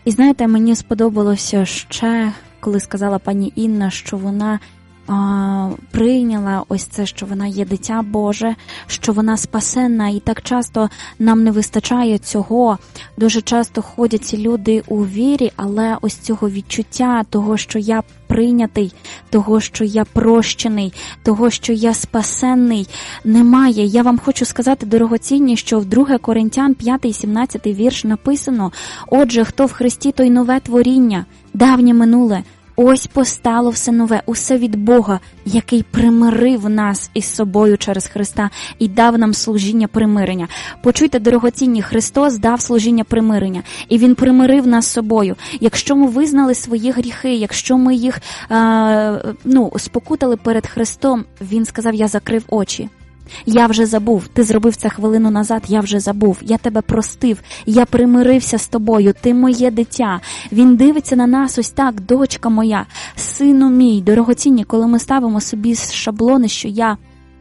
І знаєте, мені сподобалося ще, коли сказала пані Інна, що вона прийняла ось це, що вона є дитя Боже, що вона спасенна, і так часто нам не вистачає цього. Дуже часто ходять ці люди у вірі, але ось цього відчуття того, що я прийнятий, того, що я прощений, того, що я спасенний, немає. Я вам хочу сказати, дорогоцінні, що в 2 Коринтян 5-17 вірш написано: «Отже, хто в Христі, той нове творіння, давнє минуле, ось постало все нове, усе від Бога, який примирив нас із собою через Христа і дав нам служіння примирення». Почуйте, дорогоцінні, Христос дав служіння примирення, і Він примирив нас з собою. Якщо ми визнали свої гріхи, якщо ми їх спокутали перед Христом, Він сказав: «Я закрив очі. Я вже забув, ти зробив це хвилину назад, я вже забув, я тебе простив, я примирився з тобою, ти моє дитя». Він дивиться на нас ось так: «Дочка моя, сину мій». Дорогоцінні, коли ми ставимо собі шаблони, що я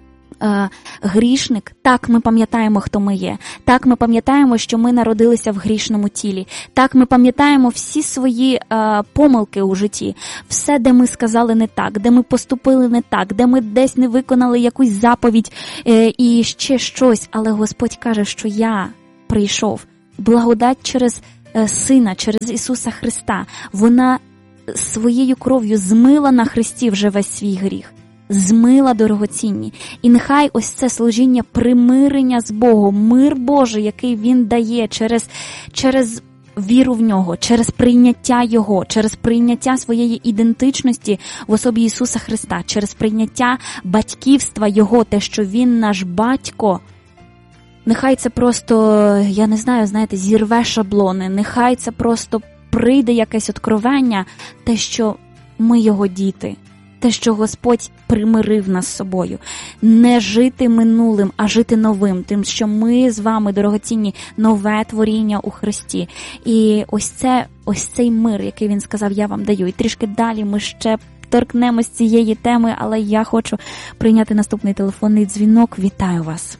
грішник, так ми пам'ятаємо, хто ми є. Так ми пам'ятаємо, що ми народилися в грішному тілі. Так ми пам'ятаємо всі свої помилки у житті. Все, де ми сказали не так, де ми поступили не так, де ми десь не виконали якусь заповідь і ще щось. Але Господь каже, що я прийшов. Благодать через Сина, через Ісуса Христа. Вона своєю кров'ю змила на Христі вже весь свій гріх. Змила, дорогоцінні. І нехай ось це служіння примирення з Богом, мир Божий, який Він дає через віру в Нього, через прийняття Його, через прийняття своєї ідентичності в особі Ісуса Христа, через прийняття батьківства Його, те, що Він наш батько. Нехай це просто, я не знаю, знаєте, зірве шаблони, нехай це просто прийде якесь откровення, те, що ми Його діти. Те, що Господь примирив нас з собою. Не жити минулим, а жити новим. Тим, що ми з вами, дорогоцінні, нове творіння у Христі. І ось цей мир, який Він сказав, я вам даю. І трішки далі ми ще торкнемось цієї теми, але я хочу прийняти наступний телефонний дзвінок. Вітаю вас.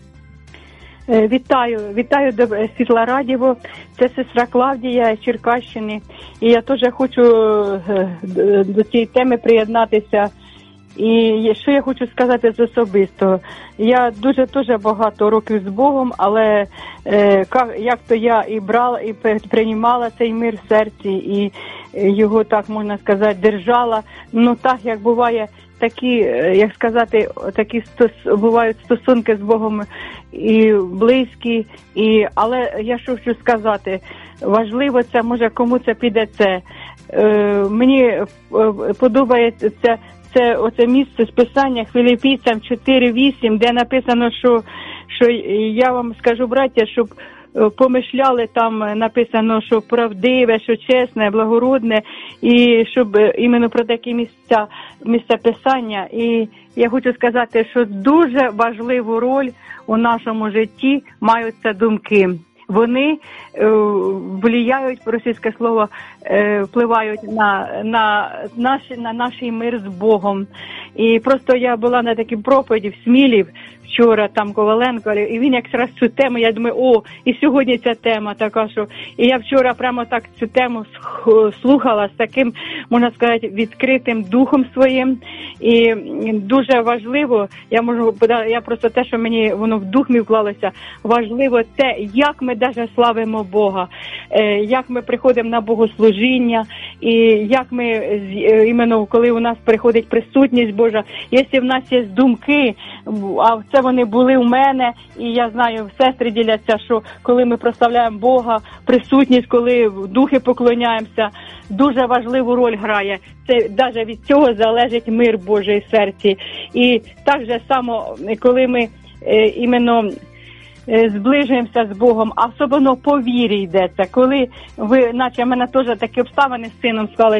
Вітаю, Світла Радіво. Це сестра Клавдія з Черкащини. І я теж хочу до цієї теми приєднатися. І що я хочу сказати з особистого. Я дуже багато років з Богом, але як то я і брала, і приймала цей мир в серці, і його, так можна сказати, держала. Ну так, як буває, такі, як сказати, такі бувають стосунки з Богом і близькі, але я що хочу сказати, важливо це, може кому це піде це. Мені подобається оце місце з Писання Філіпійцям 4:8, де написано, що я вам скажу, браття, щоб помишляли, там написано, що правдиве, що чесне, благородне, і щоб іменно про такі місця Писання. І я хочу сказати, що дуже важливу роль у нашому житті мають ці думки. Вони влияють, російське слово, впливають на наш мир з Богом. І просто я була на такій проповіді в Смілі вчора, там Коваленко, і він якраз цю тему, я думаю, і сьогодні ця тема така, що... І я вчора прямо так цю тему слухала з таким, можна сказати, відкритим духом своїм. І дуже важливо, я просто те, що мені воно в дух мій вклалося, важливо те, як ми даже славимо Бога, як ми приходимо на богослужіння, і як ми, іменно коли у нас приходить присутність Божа, якщо в нас є думки, а це вони були у мене, і я знаю, сестри діляться, що коли ми прославляємо Бога, присутність, коли в духи поклоняємося, дуже важливу роль грає. Це навіть від цього залежить мир Божий в серці. І так же само, коли ми іменно зближуємося з Богом, особливо по вірі йдеться. Коли наче в мене теж такі обставини з сином склалися,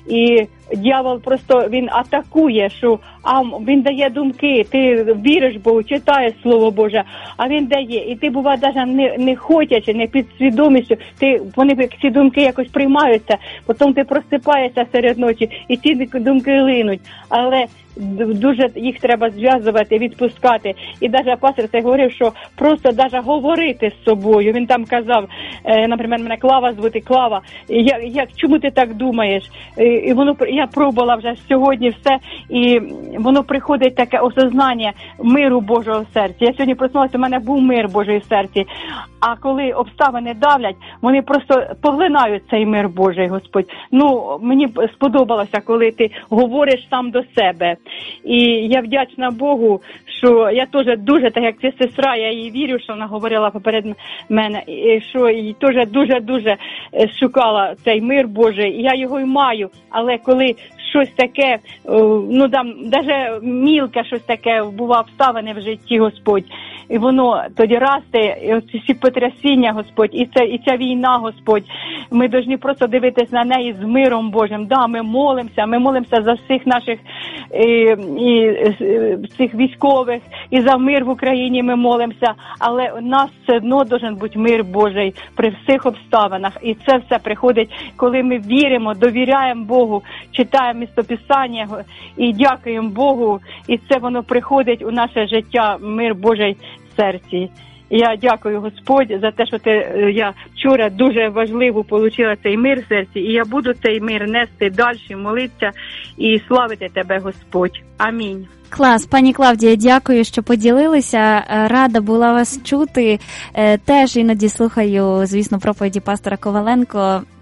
і дьявол просто він атакує, що він дає думки, ти віриш Богу, читаєш Слово Боже, а він дає, і ти буває навіть не хотячи, не під свідомістю, вони ці думки якось приймаються, потім ти просипаєшся серед ночі, і ці думки линуть, але дуже їх треба зв'язувати, відпускати. І навіть пастор це говорив, що просто навіть говорити з собою. Він там казав, наприклад, мене Клава звати, Клава, чому ти так думаєш? І я пробувала вже сьогодні все, і воно приходить таке осознання миру Божого в серці. Я сьогодні проснулася, у мене був мир Божий в серці. А коли обставини давлять, вони просто поглинають цей мир Божий, Господь. Мені сподобалося, коли ти говориш сам до себе. І я вдячна Богу, що я теж дуже, так як ця сестра, я їй вірю, що вона говорила поперед мене, і що їй теж дуже-дуже шукала цей мир Божий, і я його й маю. Але коли щось таке, навіть мілке щось таке, бува обставини в житті, Господь, і воно тоді росте, і ці потрясіння, Господь, і ця війна, Господь, ми повинні просто дивитись на неї з миром Божим. Да, ми молимося за всіх наших і цих військових, і за мир в Україні ми молимося, але у нас все одно повинен бути мир Божий при всіх обставинах. І це все приходить, коли ми віримо, довіряємо Богу, читаємо містописання і дякуємо Богу, і це воно приходить у наше життя, мир Божий в серці. Я дякую, Господь, за те, що я вчора дуже важливо отримала цей мир в серці, і я буду цей мир нести далі, молитися і славити Тебе, Господь. Амінь. Клас, пані Клавдія, дякую, що поділилися. Рада була вас чути. Теж іноді слухаю, звісно, проповіді пастора Коваленко.